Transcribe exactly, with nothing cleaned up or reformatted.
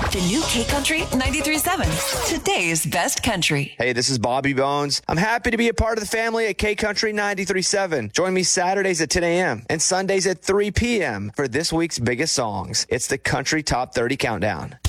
The new K Country ninety-three point seven. Today's best country. Hey, this is Bobby Bones. I'm happy to be a part of the family at K Country ninety-three point seven. Join me Saturdays at ten a.m. and Sundays at three p.m. for this week's biggest songs. It's the Country Top thirty Countdown.